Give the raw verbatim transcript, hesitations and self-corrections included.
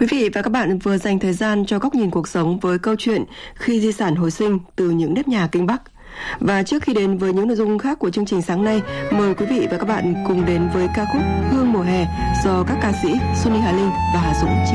Quý vị và các bạn vừa dành thời gian cho góc nhìn cuộc sống với câu chuyện Khi di sản hồi sinh từ những nếp nhà Kinh Bắc. Và trước khi đến với những nội dung khác của chương trình sáng nay, mời quý vị và các bạn cùng đến với ca khúc Hương mùa hè do các ca sĩ Xuân Hà Linh và Hà Dũng